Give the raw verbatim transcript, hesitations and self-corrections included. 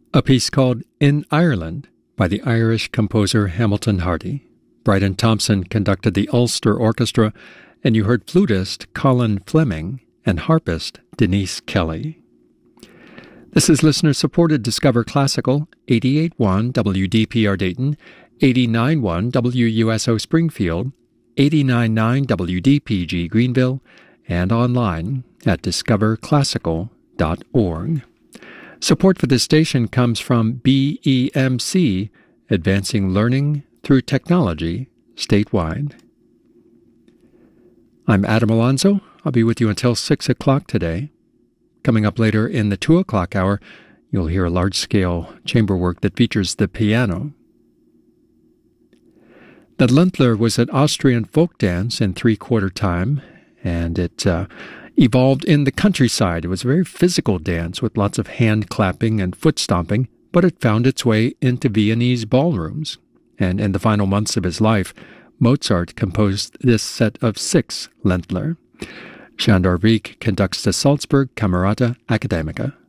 a piece called In Ireland by the Irish composer Hamilton Hardy. Bryden Thompson conducted the Ulster Orchestra, and you heard flutist Colin Fleming and harpist Denise Kelly. This is listener-supported Discover Classical, eighty-eight point one W D P R Dayton, eighty-nine point one W U S O Springfield, eighty-nine point nine W D P G Greenville, and online at discover classical dot org. Support for this station comes from B E M C, Advancing Learning Through Technology statewide. I'm Adam Alonzo. I'll be with you until six o'clock today. Coming up later in the two o'clock hour, you'll hear a large-scale chamber work that features the piano. The Ländler was an Austrian folk dance in three-quarter time, and it uh, evolved in the countryside. It was a very physical dance with lots of hand-clapping and foot-stomping, but it found its way into Viennese ballrooms. And in the final months of his life, Mozart composed this set of six Ländler. Sándor Vik conducts the Salzburg Camerata Academica.